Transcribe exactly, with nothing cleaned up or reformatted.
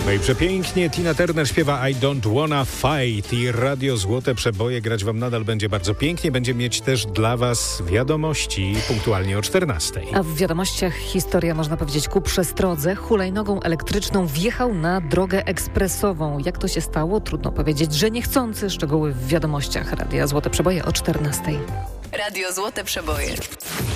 No i przepięknie Tina Turner śpiewa I don't wanna fight i Radio Złote Przeboje grać wam nadal będzie bardzo pięknie. Będzie mieć też dla was wiadomości punktualnie o czternastej. A w wiadomościach historia, można powiedzieć, ku przestrodze. Hulajnogą elektryczną wjechał na drogę ekspresową. Jak to się stało? Trudno powiedzieć, że niechcący. Szczegóły w wiadomościach Radia Złote Przeboje o czternastej. Radio Złote Przeboje.